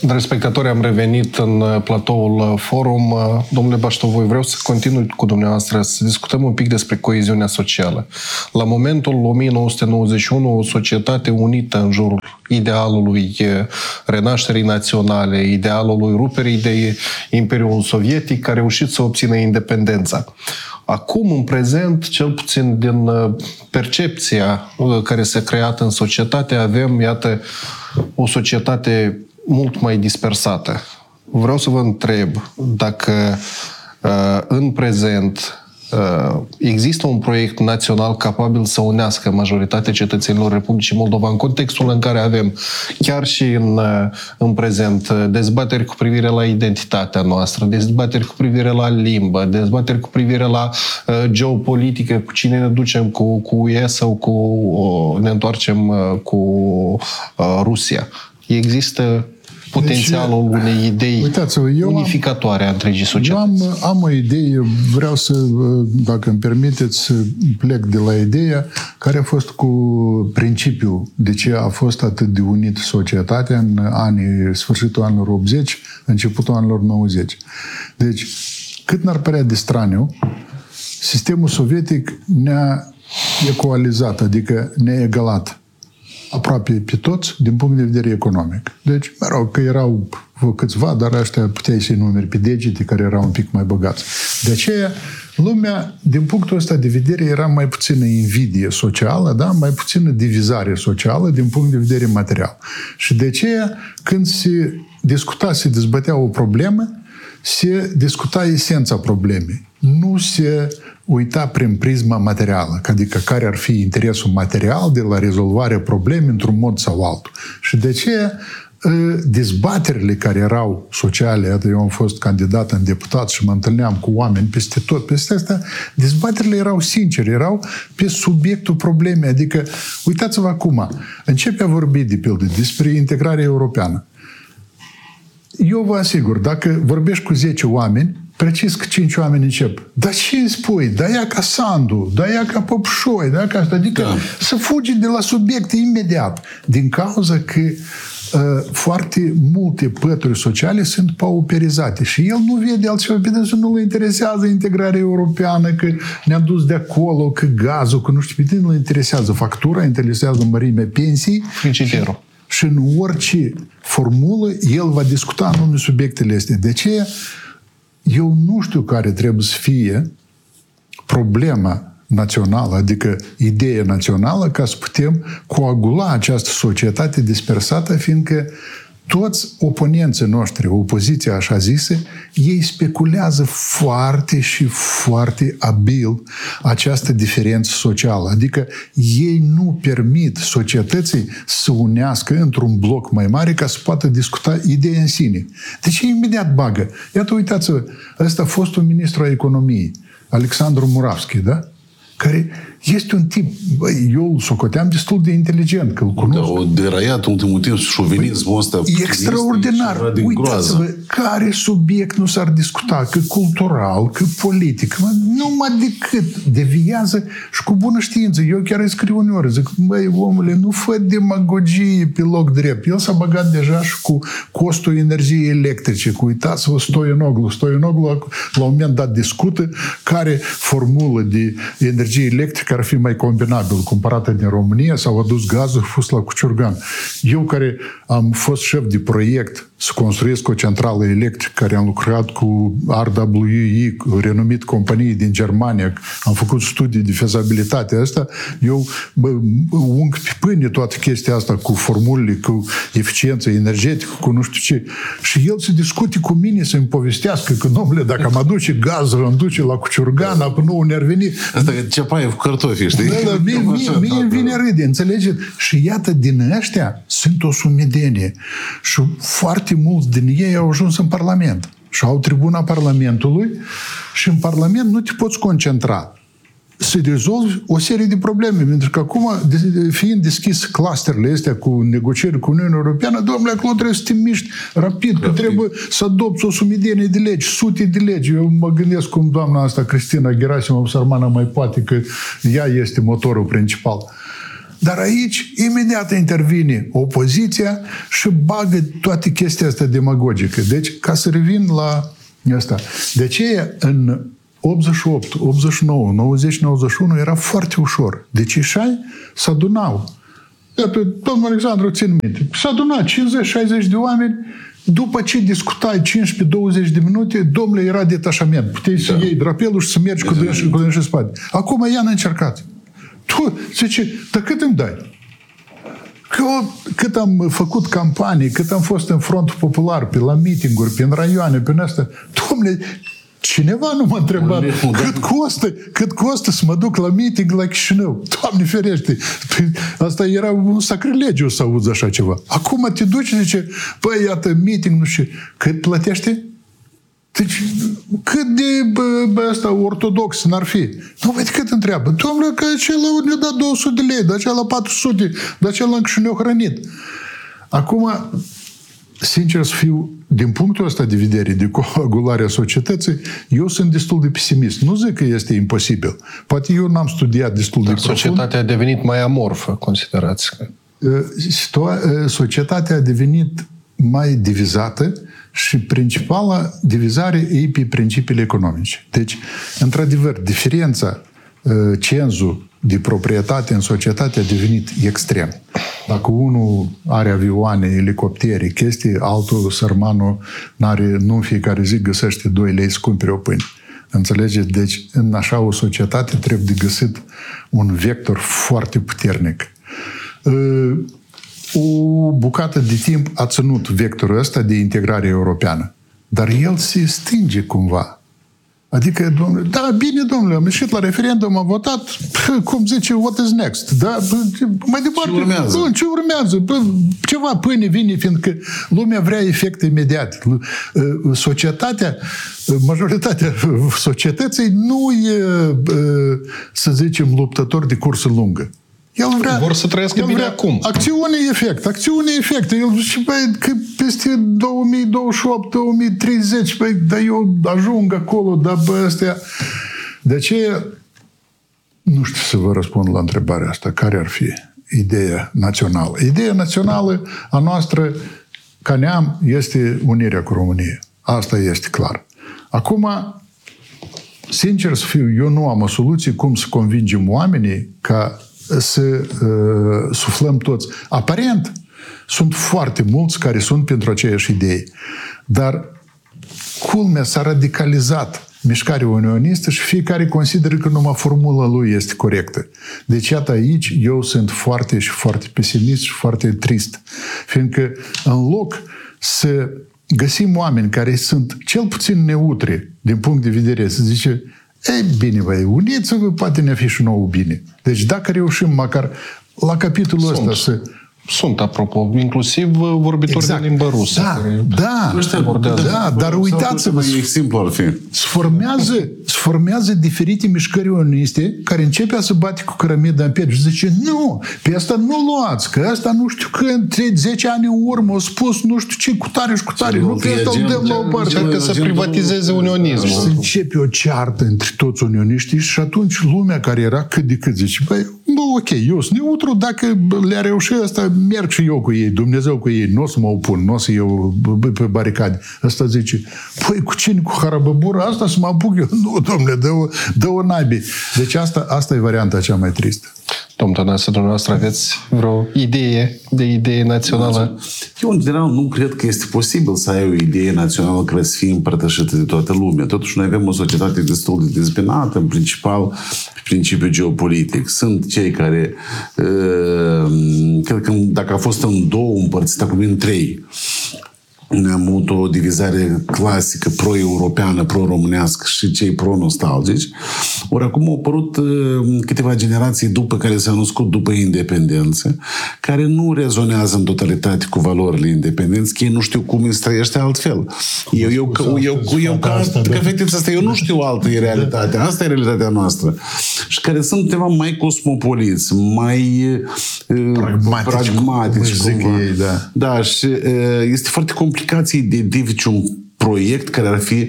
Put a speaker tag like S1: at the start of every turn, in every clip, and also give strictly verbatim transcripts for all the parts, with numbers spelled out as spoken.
S1: Dragi spectatori, am revenit în platoul Forum. Domnule Baștovoi, vreau să continui cu dumneavoastră să discutăm un pic despre coeziunea socială. La momentul o mie nouă sute nouăzeci și unu, o societate unită în jurul idealului renașterii naționale, idealului ruperii de Imperiul Sovietic, a reușit să obțină independența. Acum, în prezent, cel puțin din percepția care s-a creat în societate, avem, iată, o societate mult mai dispersată. Vreau să vă întreb dacă în prezent există un proiect național capabil să unească majoritatea cetățenilor Republicii Moldova în contextul în care avem chiar și în, în prezent dezbateri cu privire la identitatea noastră, dezbateri cu privire la limbă, dezbateri cu privire la uh, geopolitică, cu cine ne ducem, cu, cu U E sau cu uh, ne întoarcem uh, cu uh, Rusia. Există potențialul deci, unei idei unificatoare a întregii societăți.
S2: Eu am, am o idee, vreau să, dacă îmi permiteți, să plec de la ideea care a fost cu principiul de ce a fost atât de unit societatea în anii, sfârșitul anilor optzeci, începutul anilor nouăzeci. Deci, cât n-ar părea de straniu, sistemul sovietic ne-a ecoalizat, adică ne-a egalat aproape pe toți din punct de vedere economic. Deci, mă rog, că erau câțiva, dar ăștia puteai să-i numeri pe degete, care erau un pic mai băgați. De aceea, lumea, din punctul ăsta de vedere, era mai puțină invidie socială, da? Mai puțină divizare socială din punct de vedere material. Și de aceea, când se discuta, se dezbătea o problemă, se discuta esența problemei. Nu se uita prin prisma materială, adică care ar fi interesul material de la rezolvarea problemei într-un mod sau altul. Și de aceea dezbaterile care erau sociale, iată, eu am fost candidat în deputat și mă întâlneam cu oameni peste tot, peste asta, dezbaterile erau sincere, erau pe subiectul problemei. Adică, uitați-vă acum, începe a vorbi, de pildă, despre integrarea europeană. Eu vă asigur, dacă vorbești cu zece oameni, precis că cinci oameni încep. Dar ce îmi spui? Da ea ca Sandu, da ea ca Popșoi, da ca asta. Adică da. Să fugi de la subiecte imediat. Din cauza că uh, foarte multe pături sociale sunt pauperizate și el nu vede altceva, pe dânsul nu-l interesează integrarea europeană, că ne-a dus de acolo, că gazul, că nu știu, pe nu-l interesează factura, interesează mărimea pensii.
S1: Frigiderul.
S2: Și în orice formulă el va discuta anume subiectele astea. De aceea eu nu știu care trebuie să fie problema națională, adică ideea națională, ca să putem coagula această societate dispersată, fiindcă toți oponenții noștri, opoziția așa zisă, ei speculează foarte și foarte abil această diferență socială. Adică ei nu permit societății să unească într-un bloc mai mare ca să poată discuta ideea în sine. Deci imediat bagă. Iată, uitați-vă, ăsta a fost un ministru al economiei, Alexandru Muravski, da? Care este un tip, băi, eu îl socoteam destul de inteligent, că îl cunosc.
S3: Da, o deraiat ultimul timp șovinismul ăsta.
S2: E extraordinar. Uitați-vă, care subiect nu s-ar discuta, că cultural, că politic, numai decât deviază și cu bună știință. Eu chiar îi scriu uneori, zic, băi, omule, nu fă demagogie pe loc drept. El s-a băgat deja și cu costul energiei electrice, cu uitați-vă Stoianoglu. Stoianoglu la un moment dat discută care formulă de energie electrică ar fi mai combinabil, cumpărată din România, s-au adus gazul, a fost la Cuciurgan. Eu care am fost șef de proiect să construiesc o centrală electrică, care am lucrat cu R W E, renumit companie din Germania, am făcut studii de fezabilitate asta, eu bă, ung pe pâine toată chestia asta cu formulele, cu eficiență energetică, cu nu știu ce. Și el se discute cu mine să-mi povestească că, domnule, dacă am aduce gazul, îmi duce la Cuciurgan, apoi nu ne-ar veni.
S3: Asta e ceapaie cu cartofi, știi?
S2: Da, da, mie, mie, mie vine râde, înțelegeți? Și iată, din ăștia sunt o sumedenie. Și foarte mulți din ei au ajuns în Parlament. Și au tribuna Parlamentului și în Parlament nu te poți concentra să rezolvi o serie de probleme. Pentru că acum, fiind deschis clusterele astea cu negocieri cu Uniunea Europeană, domnule, acolo trebuie să te miști rapid, că trebuie să adopți o sumedenie de legi, sute de legi. Eu mă gândesc cum doamna asta, Cristina Gerasimov, sărmana, mai poate că ea este motorul principal. Dar aici, imediat intervine opoziția și bagă toate chestia asta demagogică. Deci, ca să revin la asta, de aceea în optzeci și opt, optzeci și nouă, nouăzeci, nouăzeci și unu era foarte ușor. Deci ieșai, se adunau. Iată, domnul Alexandru, țin minte, s-a adunat cincizeci șaizeci de oameni, după ce discutai cincisprezece douăzeci de minute, domnule, era detașament. Puteai să iei drapelul și să mergi cu dânsul în spate. Acum ea n-a încercat. Tu, zice, dar cât îmi dai? Că, cât am făcut campanii, cât am fost în Frontul Popular, pe la meeting-uri, prin raioane, prin asta, domnule, cineva nu m-a întrebat cât costă, cât costă să mă duc la meeting la Chișinău. Doamne ferește! Asta era un sacrilegiu să auzi așa ceva. Acum te duci și zice, păi, iată, meeting, nu știu, cât plătește? Deci, cât de bă, bă, asta, ortodox n-ar fi? Nu, vezi cât întreabă. Domnule, că acela ne-a dat două sute de lei, de acela patru sute, de acela încă și ne-a hrănit. Acum, sincer să fiu, din punctul ăsta de vedere, de coagularea societății, eu sunt destul de pesimist. Nu zic că este imposibil. Poate eu n-am studiat destul
S1: Dar
S2: de profund.
S1: societatea a devenit mai amorfă, considerați că?
S2: Societatea a devenit mai divizată și principala divizare e pe principiile economice. Deci, într-adevăr, diferența, cenzul de proprietate în societate a devenit extrem. Dacă unul are avioane, elicoptere, chestii, altul, sărmanul, n-are, nu în fiecare zi găsește doi lei să cumpere o pâine. Înțelegeți? Deci, în așa o societate trebuie de găsit un vector foarte puternic. O bucată de timp a ținut vectorul ăsta de integrare europeană. Dar el se stinge cumva. Adică, domnule, da, bine, domnule, am ieșit la referendum, am votat, cum zice, what is next? Da, mai departe,
S3: ce urmează?
S2: Bă, ce urmează? Bă, ceva pâine vine, fiindcă lumea vrea efect imediat. Societatea, majoritatea societății nu e, să zicem, luptător de cursă lungă. El vrea,
S1: vor să trăiască bine acum.
S2: Acțiune-efect, acțiune-efect. El zice, băi, că peste două mii douăzeci și opt două mii treizeci, băi, dar eu ajung acolo, dar bă, astea... De aceea, nu știu să vă răspund la întrebarea asta. Care ar fi ideea națională? Ideea națională a noastră, ca neam, este unirea cu România. Asta este clar. Acum, sincer să fiu, eu nu am o soluție cum să convingem oamenii ca să uh, suflăm toți. Aparent, sunt foarte mulți care sunt pentru aceeași idee. Dar culmea s-a radicalizat mișcarea unionistă și fiecare consideră că numai formula lui este corectă. Deci, iată aici, eu sunt foarte și foarte pesimist și foarte trist. Fiindcă în loc să găsim oameni care sunt cel puțin neutri din punct de vedere, să zice, ei, bine, băi, uniți-vă, poate ne fi și nouă bine. Deci dacă reușim măcar la capitolul ăsta să...
S1: Sunt, apropo, inclusiv vorbitori exact. de limbă rusă.
S2: Da, da, da, da, dar uitați-vă,
S3: simplu ar fi.
S2: Se formează, se formează diferite mișcări unioniste care începea să bate cu cărămida în piept și zice, nu, pe asta nu luați, că asta nu știu când, zece ani în urmă au spus nu știu ce, cu tare și cu tare, nu pe asta îl dăm la o parte.
S1: Încearcă să privatizeze unionismul.
S2: Se începe o ceartă între toți unioniștii și atunci lumea care era cât de cât zice, băi, nu, ok, eu sunt neutru, dacă le-a reușit asta, merg și eu cu ei, Dumnezeu cu ei, nu o să mă opun, nu o să eu pe baricade. Asta zice, păi cu cine, cu harabăbura asta să mă apuc eu? Nu, domnule, dă-o, dă-o naibii. Deci asta, asta e varianta cea mai tristă.
S1: Domnul Tănase, dumneavoastră aveți vreo idee de idee națională?
S3: Eu, în general, nu cred că este posibil să ai o idee națională care să fie împărtășită de toată lumea. Totuși, noi avem o societate destul de dezbinată, în principal, pe principiu geopolitic. Sunt cei care, cred că dacă a fost în două împărțit, acum în trei, am avut o divizare clasică pro-europeană, pro-românească și cei pro-nostalgici. Ori acum au apărut câteva generații după care s-au născut după independență, care nu rezonează în totalitate cu valorile independenței, că ei nu știu cum îți trăiește altfel. Eu, eu, eu, eu, eu ca, ca fetița asta, eu nu știu altă e realitatea. Asta e realitatea noastră. Și care sunt ceva mai cosmopoliți, mai pragmatici, pragmatici cumva. Ei, da. Da, și este foarte complicat să identifici un proiect care ar fi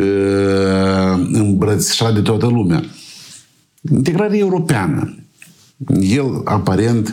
S3: uh, îmbrățișat de toată lumea. Integrarea europeană. el aparent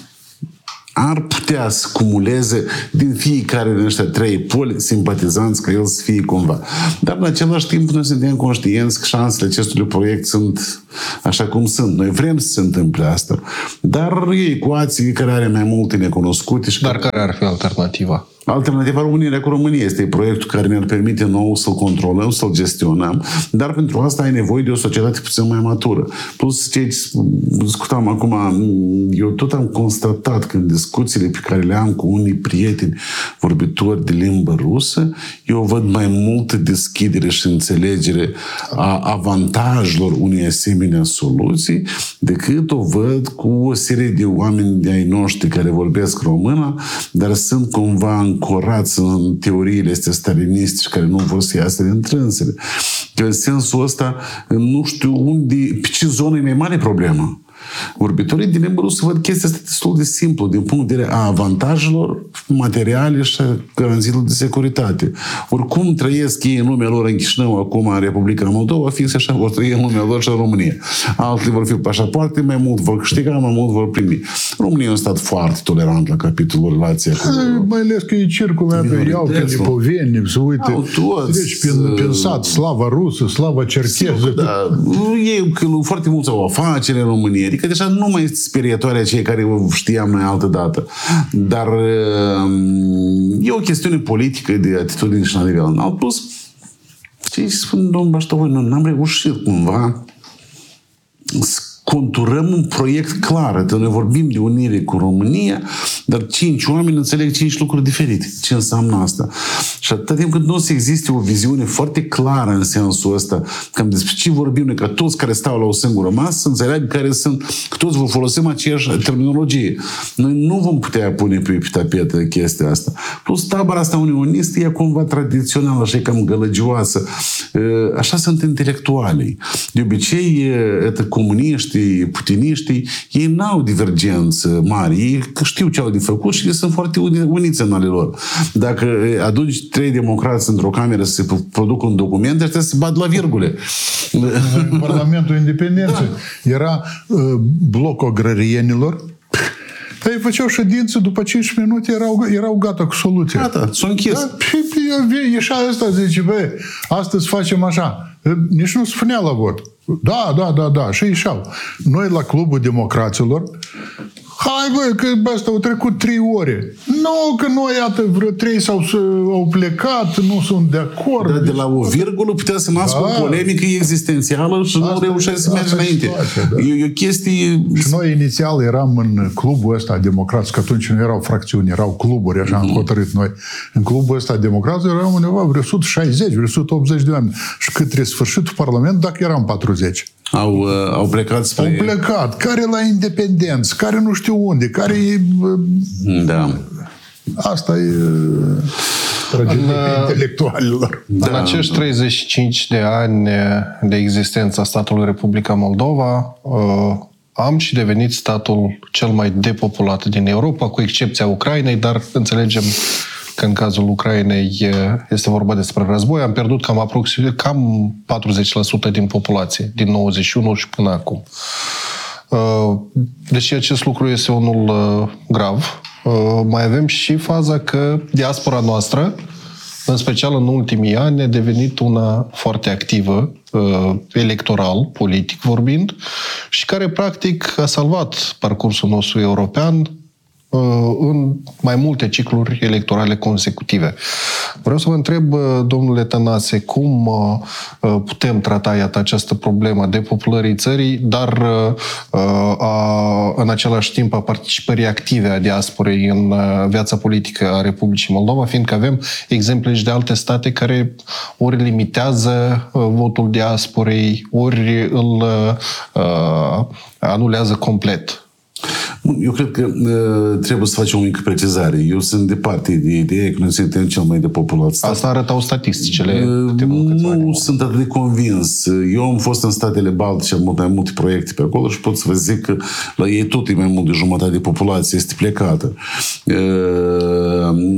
S3: ar putea să cumuleze din fiecare din ăștia trei poli simpatizanți ca el să fie cumva. Dar în același timp noi suntem conștienți că șansele acestui proiect sunt așa cum sunt. Noi vrem să se întâmple asta. Dar e ecuație care are mai multe necunoscute. Și
S1: Dar care ar fi alternativa?
S3: Alternativa Unirea cu România este proiectul care ne-ar permite nou să-l controlăm, să-l gestionăm, dar pentru asta ai nevoie de o societate puțin mai matură. Plus, ce discutam acum, eu tot am constatat că în discuțiile pe care le am cu unii prieteni vorbitori de limbă rusă, eu văd mai multă deschidere și înțelegere a avantajelor unei asemenea soluții decât o văd cu o serie de oameni de ai noștri care vorbesc română, dar sunt cumva ancorați în teoriile astea staliniste și care nu vor să iasă din trânsele. În sensul ăsta, nu știu unde, pe ce zonă e mai mare problemă. Vorbitorii din limbă rusă văd chestia asta destul de simplu, din punct de vedere a avantajelor materiale și a garanțiilor de securitate. Oricum trăiesc ei în lumea lor în Chișinău, acum în Republica Moldova, fix așa vor trăi în lumea lor și în România. Altele vor fi pașapoarte, mai mult vor câștiga, mai mult vor primi. România e un stat foarte tolerant la capitolul relația cu...
S2: Mai ales că e circulă, iau pe lipoveni, se uită. Deci, prin, prin sat, slava rusă, slava cercheză.
S3: Da, ei foarte mulți au afaceri în România. Adică deja nu mai este sperietoare cei care știam noi altă dată. Dar e o chestiune politică de atitudine și la nivel înalt. Plus, ce spun domnul Baștovoi, noi n-am reușit cumva să conturăm un proiect clar. Noi vorbim de unire cu România, dar cinci oameni înțeleg cinci lucruri diferite. Ce înseamnă asta? Și atâta timp cât nu o să existe o viziune foarte clară în sensul ăsta, cam despre ce vorbim noi, că toți care stau la o singură masă să înțeleagă care sunt, că toți vor folosim aceeași terminologie. Noi nu vom putea pune pe, pe tapetă chestia asta. Plus, tabăra asta unionistă e cumva tradițională și cam gălăgioasă. Așa sunt intelectualii. De obicei, comuniști, putiniștii, ei n-au divergență mari. Ei știu ce au de făcut și ei sunt foarte uniți în ale lor. Dacă aduci trei democrați într-o cameră să se producă un document, ăștia se bat la virgule.
S2: În Parlamentul Independenței da. era uh, blocul agrarienilor. Ei făceau ședință, după cinci minute erau, erau gata cu soluția.
S3: Gata, s-o închis.
S2: Da? Și ieșea ăsta, zice, băi, astăzi facem așa. Nici nu spunea la vot. Da, da, da, da. Și ieșeau. Noi la Clubul Democraților, hai băi, că ăsta au trecut trei ore. Nu, că noi, iată, vreo trei s-au, au plecat, nu sunt de acord.
S3: Dar de la o virgulă putea să nască da. o polemică existențială și asta nu reușea să meargă înainte. Da. E, e o chestie...
S2: Și noi inițial eram în clubul ăsta democrat, că atunci nu erau fracțiuni, erau cluburi, așa am hotărât noi. În clubul ăsta democrat eram undeva vreo o sută șaizeci, vreo o sută optzeci de oameni. Și către sfârșitul Parlamentului, dacă eram patruzeci.
S3: Au, uh, au plecat spre...
S2: Au plecat. Care la independență, care nu știu unde, care e...
S3: Da.
S2: Asta e tragedia intelectualilor.
S1: Da. În acești treizeci și cinci de ani de existență a statului Republica Moldova, am și devenit statul cel mai depopulat din Europa, cu excepția Ucrainei, dar înțelegem că în cazul Ucrainei este vorba despre război. Am pierdut cam aproximativ cam patruzeci la sută din populație, din nouăzeci și unu și până acum. Deși acest lucru este unul grav, mai avem și faza că diaspora noastră, în special în ultimii ani, a devenit una foarte activă, electoral, politic vorbind, și care practic a salvat parcursul nostru european în mai multe cicluri electorale consecutive. Vreau să vă întreb, domnule Tănase, cum putem trata, iată, această problemă a depopulării țării, dar a, în același timp a participării active a diasporei în viața politică a Republicii Moldova, fiindcă avem exemple și de alte state care ori limitează votul diasporei, ori îl uh, anulează complet.
S3: Eu cred că uh, trebuie să facem o mică precizare. Eu sunt departe de ideea că noi suntem cel mai depopulat stat.
S1: Asta arătau statisticile.
S3: Uh, nu sunt atât de convins. Eu am fost în statele Baltice, am avut mai multe proiecte pe acolo și pot să vă zic că la ei tot e mai mult de jumătate de populație este plecată. Uh, nu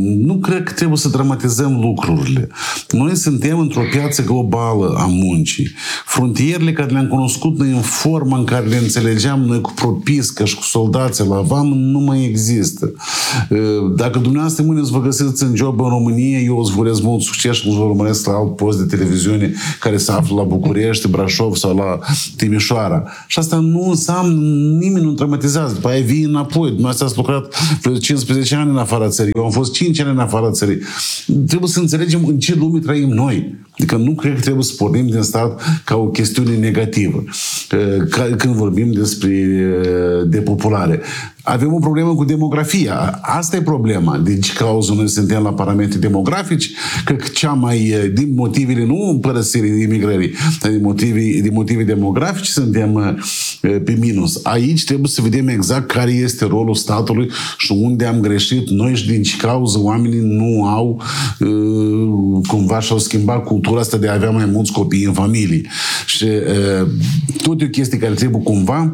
S3: cred că trebuie să dramatizăm lucrurile. Noi suntem într-o piață globală a muncii. Frontierele care le-am cunoscut noi în forma în care le înțelegeam noi cu propiscă și cu soldații la vamă nu mai există. Dacă dumneavoastră mâine îți vă găsiți în job în România, eu îți urez mult succes și îți vă urmăresc la alt post de televiziune care se află la București, Brașov sau la Timișoara. Și asta nu înseamnă, nimeni nu dramatizează. După aia vii înapoi. Dumneavoastră ați lucrat vreo cincisprezece ani în afara țării. Eu am fost cinci ani în afara țării. Trebuie să înțelegem în ce lume trăim noi. Adică nu cred că trebuie să pornim din stat ca o chestiune negativă. Când vorbim despre depopulare. Avem o problemă cu demografia. Asta e problema. Deci cauză noi suntem la parametri demografici, cred că cea mai, din motivele, nu părăsirii imigrării, dar din motive, din motive demografice suntem pe minus. Aici trebuie să vedem exact care este rolul statului și unde am greșit noi și din ce cauză oamenii nu au cumva și-au schimbat cultura asta de a avea mai mulți copii în familie. Și tot e o chestie care trebuie cumva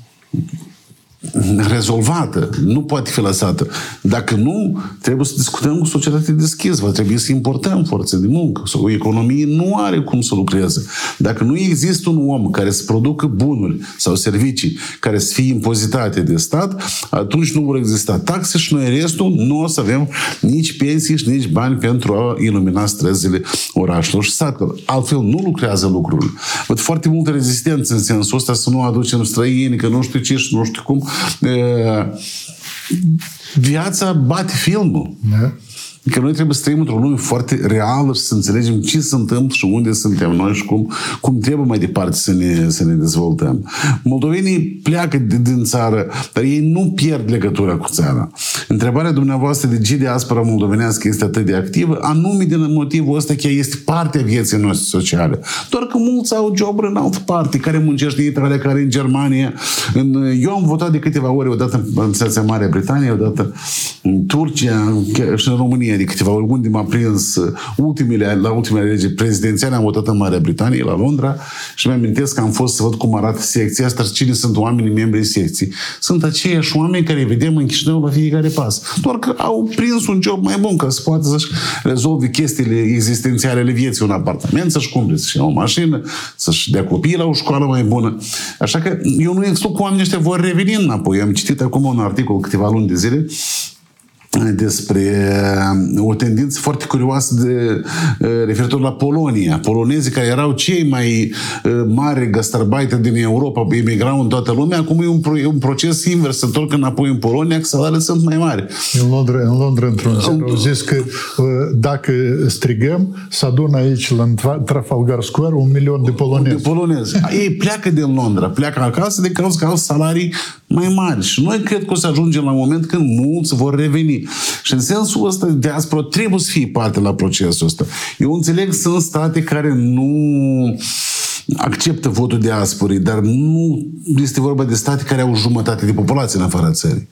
S3: rezolvată, nu poate fi lăsată. Dacă nu, trebuie să discutăm cu societatea deschisă, va trebui să importăm forțe de muncă. O economie nu are cum să lucreze. Dacă nu există un om care să producă bunuri sau servicii care să fie impozitate de stat, atunci nu vor exista taxe și noi restul nu o să avem nici pensii și nici bani pentru a ilumina străzile orașelor și satelor. Altfel nu lucrează lucrurile. Văd foarte multă rezistență în sensul ăsta să nu aducem străini, că nu știu ce și nu știu cum. Viața bate filmul. Da. Că noi trebuie să trăim într-o lume foarte reală și să înțelegem ce se întâmplă și unde suntem noi și cum, cum trebuie mai departe să ne, să ne dezvoltăm. Moldovenii pleacă de, din țară, dar ei nu pierd legătura cu țara. Întrebarea dumneavoastră de ce diaspora moldovenească este atât de activă, anume din motivul ăsta că este parte a vieții noastre sociale. Doar că mulți au joburi în altă parte, care muncește în Italia, care în Germania. În, eu am votat de câteva ori, odată în țara Marea Britanie, odată în Turcia și în România de câteva ori, unde m-a prins ultimele, la ultimele legi prezidențiale, am votat în Marea Britanie, la Londra, și mi-amintesc că am fost să văd cum arată secția asta, cine sunt oamenii membrii secției. Sunt aceiași oameni care vedem în Chișinău la fiecare pas. Doar că au prins un job mai bun ca să poată să-și rezolve chestiile existențiale ale vieții, un apartament, să-și cumpere, să-și ia o mașină, să-și dea copiii la o școală mai bună. Așa că eu nu exclud că oamenii ăștia vor reveni înapoi. Am citit acum un articol câteva luni de zile despre o tendință foarte curioasă de, referitor la Polonia. Polonezii care erau cei mai mari gastarbeiter din Europa, emigrau în toată lumea, acum e un, e un proces invers, se întorc înapoi în Polonia, că salariile sunt mai mari.
S2: În Londra, în Londra într-un zi, au zis că dacă strigăm, se adună aici la Trafalgar Square un milion de polonezi.
S3: De polonezi. Ei pleacă din Londra, pleacă acasă de cauza că au salarii mai mari. Și noi cred că o să ajungem la un moment când mulți vor reveni. Și în sensul ăsta, diaspora trebuie să fie parte la procesul ăsta. Eu înțeleg că sunt state care nu acceptă votul diasporii, dar nu este vorba de state care au jumătate de populație în afara țării.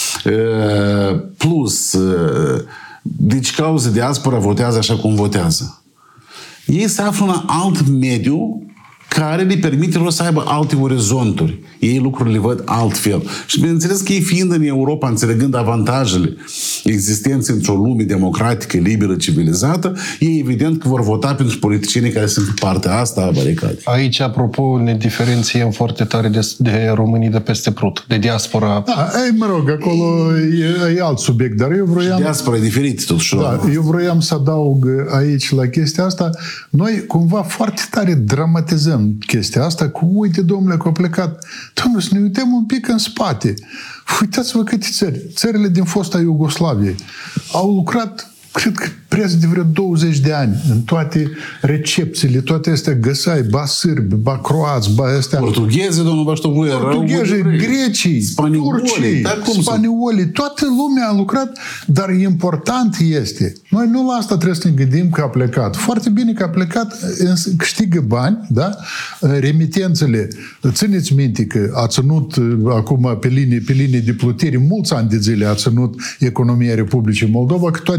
S3: Plus, deci cauza diaspora votează așa cum votează. Ei se află în alt mediu care le permite lor să aibă alte orizonturi. Ei lucrurile văd altfel. Și bineînțeles că ei fiind în Europa, înțelegând avantajele existenței într-o lume democratică, liberă, civilizată, ei evident că vor vota pentru politicienii care sunt partea asta a baricadei.
S1: Aici, apropo, ne diferențiem foarte tare de, de românii de peste Prut, de diaspora.
S2: Da, ei, mă rog, acolo e, e alt subiect, dar eu vroiam...
S3: Diaspora e diferit, totuși.
S2: Da, eu vroiam să adaug aici la chestia asta. Noi, cumva, foarte tare dramatizăm chestia asta cu, uite, domnule, că au plecat. Domnule, să ne uităm un pic în spate. Uitați-vă câte țări. Țările din fosta Iugoslavie au lucrat, cred că preț de vreo douăzeci de ani în toate recepțiile, toate astea găsai, ba sârbi, ba croați, ba astea...
S3: Portughezi, domnul Baștovuie,
S2: portughezi, grecii, turcii, spaniolii, toată lumea a lucrat, dar important este, noi nu la asta trebuie să ne gândim că a plecat. Foarte bine că a plecat, câștigă bani, da? Remitențele, țineți minte că a ținut acum pe linie, pe linie de plutire, mulți ani de zile a ținut economia Republicii Moldova, că toate magazinele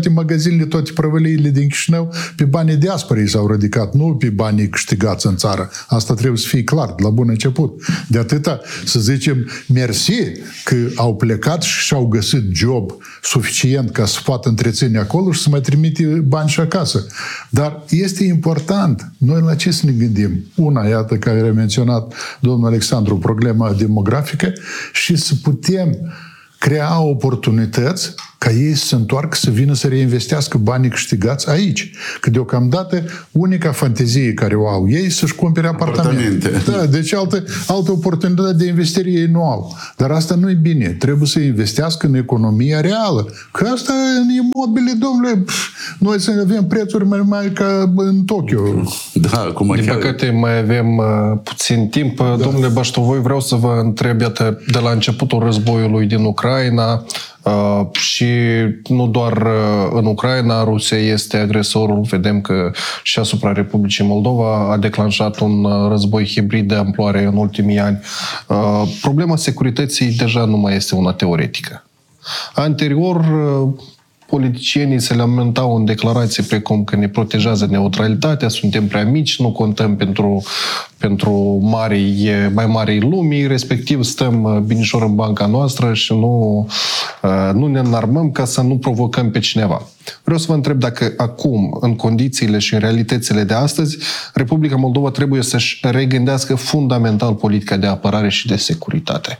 S2: zilele toate prăvăliile din Chișinău pe banii diasporei s-au ridicat, nu pe banii câștigați în țară. Asta trebuie să fie clar, de la bun început. De atâta să zicem mersi că au plecat și și-au găsit job suficient ca să poată întreține acolo și să mai trimite bani și acasă. Dar este important, noi la ce să ne gândim? Una, iată, care a menționat domnul Alexandru, problema demografică și să putem crea oportunități ca ei să se întoarcă, să vină să reinvestească banii câștigați aici. Că deocamdată unica fantezie care o au ei să-și cumpere apartamente.
S3: apartamente.
S2: Da, deci altă, altă oportunitate de investiție ei nu au. Dar asta nu e bine. Trebuie să investească în economia reală. Că asta în imobile, domnule, pf, noi să avem prețuri mai mari ca în Tokyo.
S3: Da, cum
S1: Din păcate mai avem uh, puțin timp. Da. Domnule Baștovoi, vreau să vă întreb, iată, de la începutul războiului din Ucraina, Uh, și nu doar uh, în Ucraina, Rusia este agresorul, vedem că și asupra Republicii Moldova a declanșat un uh, război hibrid de amploare în ultimii ani. Uh, problema securității deja nu mai este una teoretică. Anterior, uh, politicienii se lamentau în declarații precum că ne protejează neutralitatea, suntem prea mici, nu contăm pentru, pentru marii, mai marii lumii, respectiv stăm binișor în banca noastră și nu, nu ne înarmăm ca să nu provocăm pe cineva. Vreau să vă întreb dacă acum, în condițiile și în realitățile de astăzi, Republica Moldova trebuie să-și regândească fundamental politica de apărare și de securitate.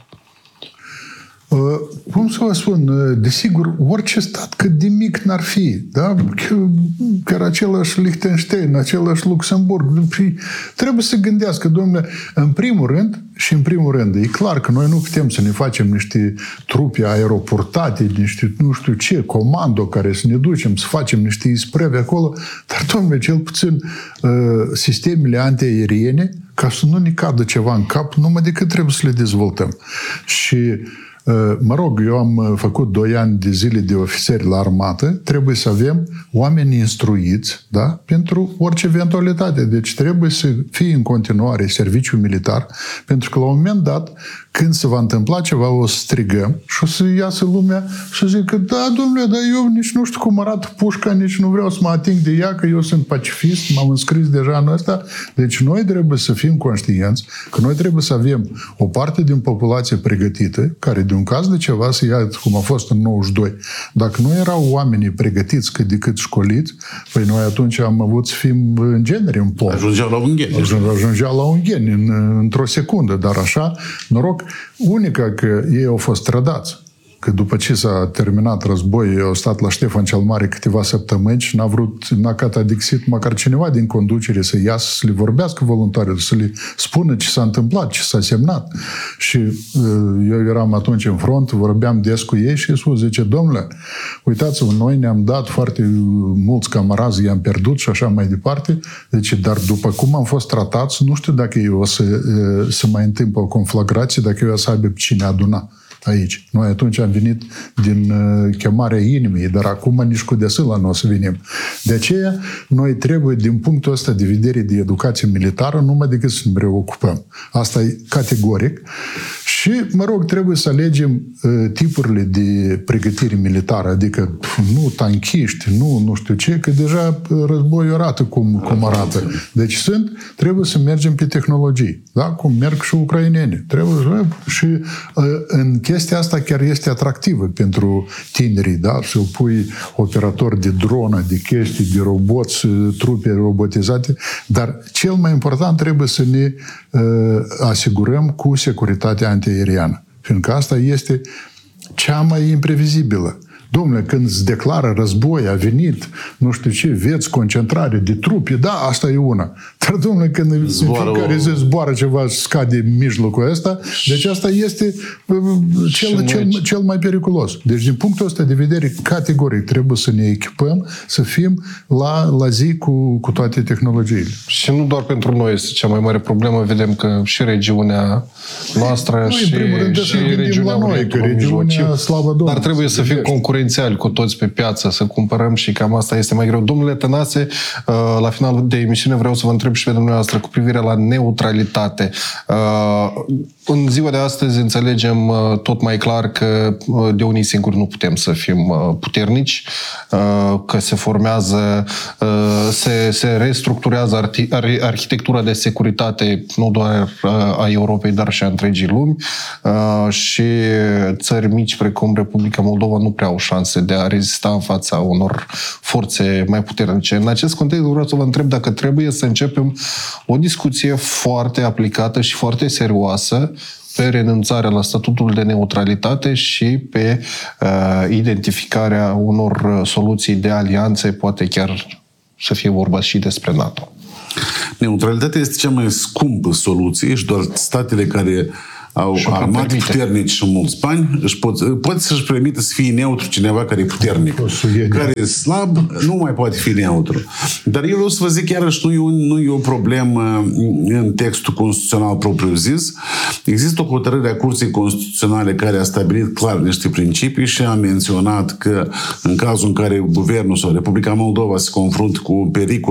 S2: Uh, cum să vă spun, uh, desigur, orice stat cât de mic n-ar fi, da? Chiar același Liechtenstein, același Luxemburg, trebuie să gândească, domnule, în primul rând, și în primul rând, e clar că noi nu putem să ne facem niște trupe aeroportate, niște, nu știu ce, comando care să ne ducem, să facem niște ispreve acolo, dar, domnule, cel puțin uh, sistemele antiaeriene, ca să nu ne cadă ceva în cap, numai decât trebuie să le dezvoltăm. Și mă rog, eu am făcut doi ani de zile de ofițeri la armată, trebuie să avem oameni instruiți, da? Pentru orice eventualitate. Deci trebuie să fie în continuare serviciu militar, pentru că la un moment dat, când se va întâmpla ceva, o să strigăm și o să iasă lumea și să zică, da, domnule, dar eu nici nu știu cum arată pușca, nici nu vreau să mă ating de ea, că eu sunt pacifist, m-am înscris deja în ăsta. Deci noi trebuie să fim conștienți că noi trebuie să avem o parte din populație pregătită, care de un caz de ceva să ia, cum a fost în nouăzeci și doi. Dacă nu erau oamenii pregătiți cât de cât școliți, păi noi atunci am avut să fim în genere în pom.
S3: Ajungeau la un ghen.
S2: Ajungeau la un ghen în, într-o secundă, dar așa, noroc, unica că ei au fost trădați. Că după ce s-a terminat războiul, au stat la Ștefan cel Mare câteva săptămâni și n-a vrut, n-a catadixit măcar cineva din conducere să iasă, să le vorbească voluntarii, să le spună ce s-a întâmplat, ce s-a semnat. Și eu eram atunci în front, vorbeam des cu ei și Iisus zice, domnule, uitați-vă, noi ne-am dat foarte mulți camarazi, i-am pierdut și așa mai departe, deci, dar după cum am fost tratați, nu știu dacă eu o să, să mai întâmplă o conflagrație, dacă eu o să aibă cine aduna aici. Noi atunci am venit din uh, chemarea inimii, dar acum nici cu desâla nu o să venim. De aceea, noi trebuie, din punctul ăsta de vedere de educație militară, numai decât să ne preocupăm. Asta e categoric. Și, mă rog, trebuie să alegem uh, tipurile de pregătire militară, adică nu tanchiști, nu nu știu ce, că deja războiul arată cum, cum arată. Deci sunt, trebuie să mergem pe tehnologii, da? Cum merg și ucraineni. Trebuie și uh, în chestia asta chiar este atractivă pentru tinerii, da? Să pui operatori de dronă, de chestii, de roboți, trupe robotizate, dar cel mai important trebuie să ne uh, asigurăm cu securitatea antiaeriană. Fiindcă asta este cea mai imprevizibilă. Dom'le, când îți declară război, a venit, nu știu ce, veți concentrare de trupe, da, asta e una. Dar, dom'le, când zboară în fiecare zi zboară ceva, scade în mijlocul ăsta, deci asta este cel, cel, cel mai periculos. Deci, din punctul ăsta de vedere, categoric, trebuie să ne echipăm, să fim la, la zi cu, cu toate tehnologiile.
S1: Și nu doar pentru noi este cea mai mare problemă, vedem că și regiunea noastră
S2: noi,
S1: și,
S2: rând,
S1: și regiunea
S2: la noi, că regiunea, slavă Domnului,
S1: dar trebuie să fim concurenți concurențiali cu toți pe piață, să cumpărăm și cam asta este mai greu. Domnule Tănase, la final de emisiune vreau să vă întreb și pe dumneavoastră cu privire la neutralitate. În ziua de astăzi înțelegem tot mai clar că de unii singuri nu putem să fim puternici, că se formează, se, se restructurează arhitectura de securitate nu doar a Europei, dar și a întregii lumi, și țări mici precum Republica Moldova nu prea au șanse de a rezista în fața unor forțe mai puternice. În acest context vreau să vă întreb dacă trebuie să începem o discuție foarte aplicată și foarte serioasă pe renunțarea la statutul de neutralitate și pe uh, identificarea unor soluții de alianțe, poate chiar să fie vorba și despre NATO.
S3: Neutralitatea este cea mai scumpă soluție și doar statele care au armate puternici și mulți bani, își pot, pot să-și permite să fie neutru cineva care e puternic. Care e slab, nu mai poate fi neutru. Dar eu vreau să vă zic, iarăși, nu e, un, nu e o problemă în textul constituțional propriu-zis. Există o hotărâre a Curții Constituționale care a stabilit clar niște principii și a menționat că în cazul în care guvernul sau Republica Moldova se confruntă cu un pericol